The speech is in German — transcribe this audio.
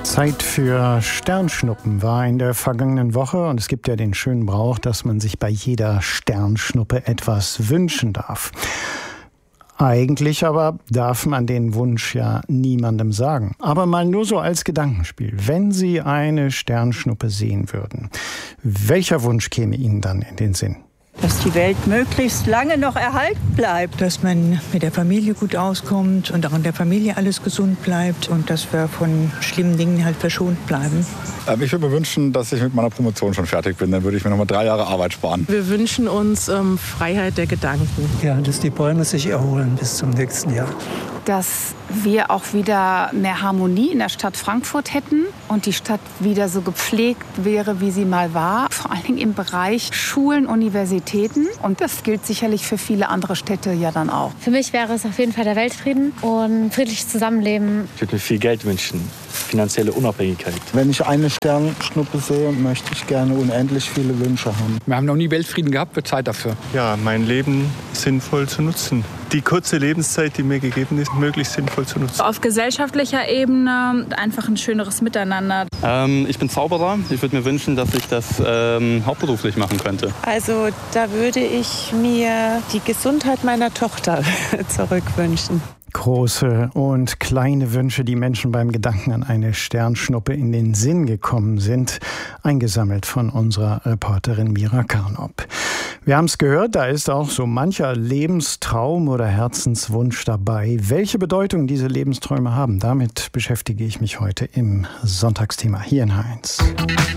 Zeit für Sternschnuppen war in der vergangenen Woche und es gibt ja den schönen Brauch, dass man sich bei jeder Sternschnuppe etwas wünschen darf. Eigentlich aber darf man den Wunsch ja niemandem sagen. Aber mal nur so als Gedankenspiel. Wenn Sie eine Sternschnuppe sehen würden, welcher Wunsch käme Ihnen dann in den Sinn? Dass die Welt möglichst lange noch erhalten bleibt. Dass man mit der Familie gut auskommt und auch in der Familie alles gesund bleibt und dass wir von schlimmen Dingen halt verschont bleiben. Ich würde mir wünschen, dass ich mit meiner Promotion schon fertig bin. Dann würde ich mir noch mal 3 Jahre Arbeit sparen. Wir wünschen uns Freiheit der Gedanken. Ja, dass die Bäume sich erholen bis zum nächsten Jahr. Dass wir auch wieder mehr Harmonie in der Stadt Frankfurt hätten und die Stadt wieder so gepflegt wäre, wie sie mal war. Vor allen Dingen im Bereich Schulen, Universitäten. Und das gilt sicherlich für viele andere Städte ja dann auch. Für mich wäre es auf jeden Fall der Weltfrieden und friedliches Zusammenleben. Ich würde mir viel Geld wünschen, finanzielle Unabhängigkeit. Wenn ich eine Sternschnuppe sehe, möchte ich gerne unendlich viele Wünsche haben. Wir haben noch nie Weltfrieden gehabt, wird Zeit dafür. Ja, mein Leben sinnvoll zu nutzen. Die kurze Lebenszeit, die mir gegeben ist, möglichst sinnvoll zu nutzen. Auf gesellschaftlicher Ebene einfach ein schöneres Miteinander. Ich bin Zauberer. Ich würde mir wünschen, dass ich das hauptberuflich machen könnte. Also da würde ich mir die Gesundheit meiner Tochter zurückwünschen. Große und kleine Wünsche, die Menschen beim Gedanken an eine Sternschnuppe in den Sinn gekommen sind, eingesammelt von unserer Reporterin Mira Karnop. Wir haben es gehört, da ist auch so mancher Lebenstraum oder Herzenswunsch dabei. Welche Bedeutung diese Lebensträume haben, damit beschäftige ich mich heute im Sonntagsthema hier in H1.